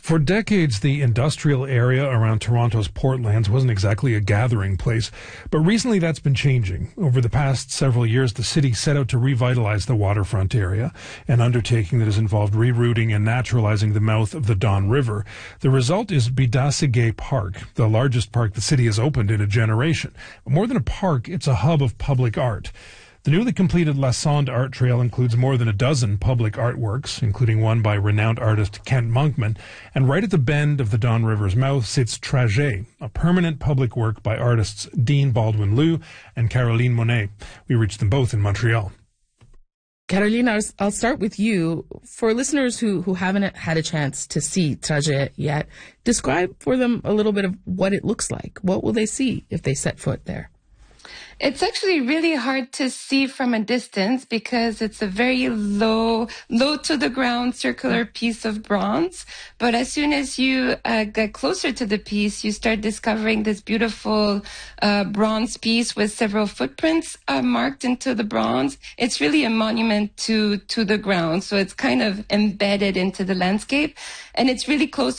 For decades, the industrial area around Toronto's Portlands wasn't exactly a gathering place, but recently that's been changing. Over the past several years, the city set out to revitalize the waterfront area, an undertaking that has involved rerouting and naturalizing the mouth of the Don River. The result is Bidasige Park, the largest park the city has opened in a generation. But more than a park, it's a hub of public art. The newly completed La Sonde Art Trail includes more than a dozen public artworks, including one by renowned artist Kent Monkman, and right at the bend of the Don River's mouth sits Trajet, a permanent public work by artists Dean Baldwin-Liu and Caroline Monet. We reached them both in Montreal. Caroline, I'll start with you. For listeners who haven't had a chance to see Trajet yet, describe for them a little bit of what it looks like. What will they see if they set foot there? It's actually really hard to see from a distance because it's a very low to the ground circular piece of bronze. But as soon as you get closer to the piece, you start discovering this beautiful bronze piece with several footprints marked into the bronze. It's really a monument to the ground. So it's kind of embedded into the landscape, and it's really close